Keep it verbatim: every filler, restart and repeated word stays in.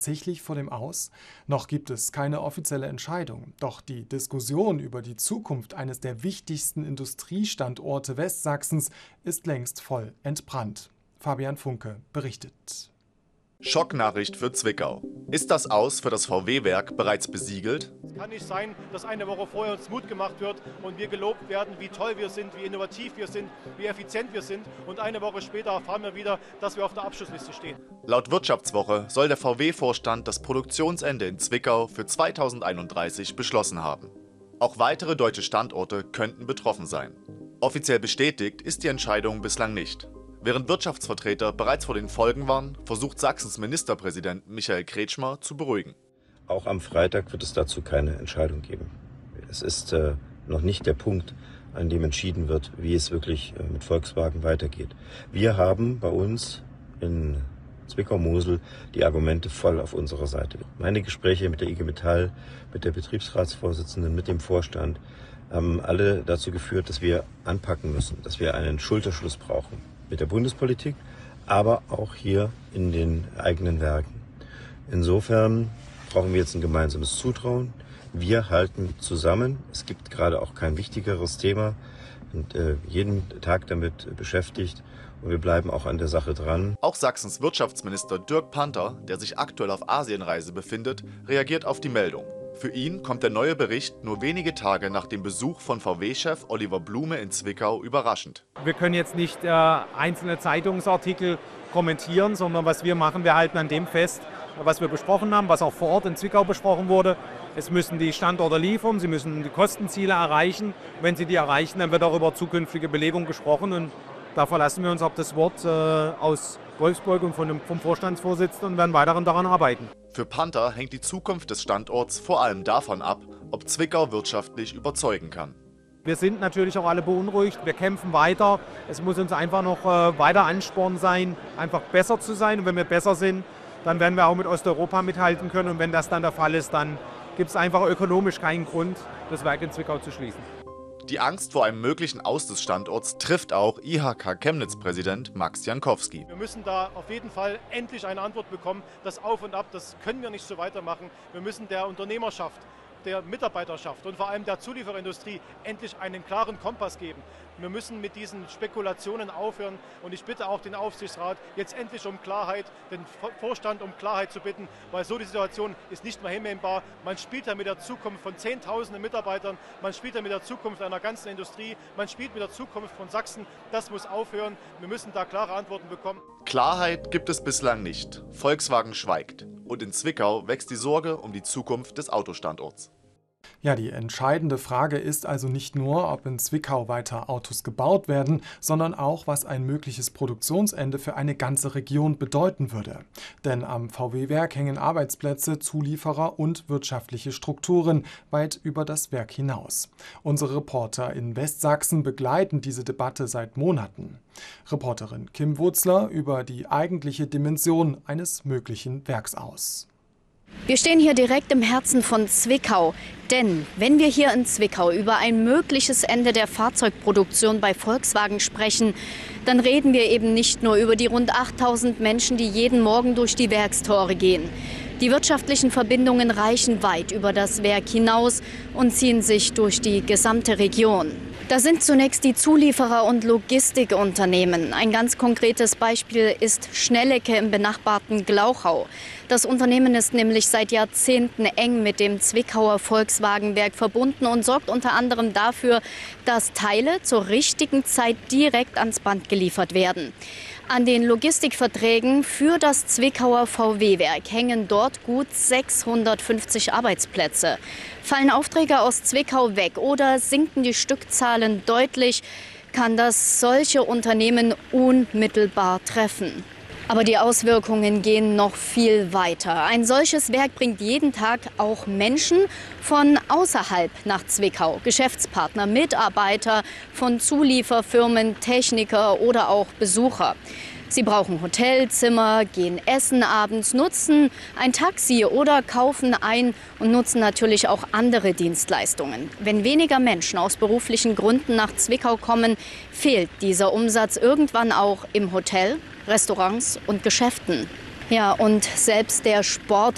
Tatsächlich vor dem Aus? Noch gibt es keine offizielle Entscheidung. Doch die Diskussion über die Zukunft eines der wichtigsten Industriestandorte Westsachsens ist längst voll entbrannt. Fabian Funke berichtet. Schocknachricht für Zwickau. Ist das Aus für das V W-Werk bereits besiegelt? Es kann nicht sein, dass eine Woche vorher uns Mut gemacht wird und wir gelobt werden, wie toll wir sind, wie innovativ wir sind, wie effizient wir sind. Und eine Woche später erfahren wir wieder, dass wir auf der Abschlussliste stehen. Laut Wirtschaftswoche soll der V W-Vorstand das Produktionsende in Zwickau für zweitausendeinunddreißig beschlossen haben. Auch weitere deutsche Standorte könnten betroffen sein. Offiziell bestätigt ist die Entscheidung bislang nicht. Während Wirtschaftsvertreter bereits vor den Folgen waren, versucht Sachsens Ministerpräsident Michael Kretschmer zu beruhigen. Auch am Freitag wird es dazu keine Entscheidung geben. Es ist äh, noch nicht der Punkt, an dem entschieden wird, wie es wirklich äh, mit Volkswagen weitergeht. Wir haben bei uns in Zwickau-Mosel die Argumente voll auf unserer Seite. Meine Gespräche mit der I G Metall, mit der Betriebsratsvorsitzenden, mit dem Vorstand haben alle dazu geführt, dass wir anpacken müssen, dass wir einen Schulterschluss brauchen. Mit der Bundespolitik, aber auch hier in den eigenen Werken. Insofern brauchen wir jetzt ein gemeinsames Zutrauen. Wir halten zusammen. Es gibt gerade auch kein wichtigeres Thema und äh, jeden Tag damit beschäftigt. Und wir bleiben auch an der Sache dran. Auch Sachsens Wirtschaftsminister Dirk Panther, der sich aktuell auf Asienreise befindet, reagiert auf die Meldung. Für ihn kommt der neue Bericht nur wenige Tage nach dem Besuch von V W-Chef Oliver Blume in Zwickau überraschend. Wir können jetzt nicht äh, einzelne Zeitungsartikel kommentieren, sondern was wir machen, wir halten an dem fest, was wir besprochen haben, was auch vor Ort in Zwickau besprochen wurde. Es müssen die Standorte liefern, sie müssen die Kostenziele erreichen. Wenn sie die erreichen, dann wird auch über zukünftige Belebung gesprochen. Und da verlassen wir uns auf das Wort äh, aus Wolfsburg und von dem, vom Vorstandsvorsitzenden und werden weiterhin daran arbeiten. Für Panther hängt die Zukunft des Standorts vor allem davon ab, ob Zwickau wirtschaftlich überzeugen kann. Wir sind natürlich auch alle beunruhigt, wir kämpfen weiter. Es muss uns einfach noch äh, weiter Ansporn sein, einfach besser zu sein. Und wenn wir besser sind, dann werden wir auch mit Osteuropa mithalten können. Und wenn das dann der Fall ist, dann gibt es einfach ökonomisch keinen Grund, das Werk in Zwickau zu schließen. Die Angst vor einem möglichen Aus des Standorts trifft auch I H K Chemnitz-Präsident Max Jankowski. Wir müssen da auf jeden Fall endlich eine Antwort bekommen. Das Auf und Ab, das können wir nicht so weitermachen. Wir müssen der Unternehmerschaft, der Mitarbeiterschaft und vor allem der Zulieferindustrie endlich einen klaren Kompass geben. Wir müssen mit diesen Spekulationen aufhören und ich bitte auch den Aufsichtsrat, jetzt endlich um Klarheit, den Vorstand um Klarheit zu bitten, weil so die Situation ist nicht mehr hinnehmbar. Man spielt da mit der Zukunft von Zehntausenden Mitarbeitern, man spielt da mit der Zukunft einer ganzen Industrie, man spielt mit der Zukunft von Sachsen. Das muss aufhören. Wir müssen da klare Antworten bekommen. Klarheit gibt es bislang nicht. Volkswagen schweigt. Und in Zwickau wächst die Sorge um die Zukunft des Autostandorts. Ja, die entscheidende Frage ist also nicht nur, ob in Zwickau weiter Autos gebaut werden, sondern auch, was ein mögliches Produktionsende für eine ganze Region bedeuten würde. Denn am V W-Werk hängen Arbeitsplätze, Zulieferer und wirtschaftliche Strukturen weit über das Werk hinaus. Unsere Reporter in Westsachsen begleiten diese Debatte seit Monaten. Reporterin Kim Wurzler über die eigentliche Dimension eines möglichen Werksaus. Wir stehen hier direkt im Herzen von Zwickau, denn wenn wir hier in Zwickau über ein mögliches Ende der Fahrzeugproduktion bei Volkswagen sprechen, dann reden wir eben nicht nur über die rund achttausend Menschen, die jeden Morgen durch die Werkstore gehen. Die wirtschaftlichen Verbindungen reichen weit über das Werk hinaus und ziehen sich durch die gesamte Region. Da sind zunächst die Zulieferer und Logistikunternehmen. Ein ganz konkretes Beispiel ist Schnellecke im benachbarten Glauchau. Das Unternehmen ist nämlich seit Jahrzehnten eng mit dem Zwickauer Volkswagenwerk verbunden und sorgt unter anderem dafür, dass Teile zur richtigen Zeit direkt ans Band geliefert werden. An den Logistikverträgen für das Zwickauer V W-Werk hängen dort gut sechshundertfünfzig Arbeitsplätze. Fallen Aufträge aus Zwickau weg oder sinken die Stückzahlen deutlich, kann das solche Unternehmen unmittelbar treffen. Aber die Auswirkungen gehen noch viel weiter. Ein solches Werk bringt jeden Tag auch Menschen von außerhalb nach Zwickau. Geschäftspartner, Mitarbeiter von Zulieferfirmen, Techniker oder auch Besucher. Sie brauchen Hotelzimmer, gehen essen abends, nutzen ein Taxi oder kaufen ein und nutzen natürlich auch andere Dienstleistungen. Wenn weniger Menschen aus beruflichen Gründen nach Zwickau kommen, fehlt dieser Umsatz irgendwann auch im Hotel, Restaurants und Geschäften. Ja, und selbst der Sport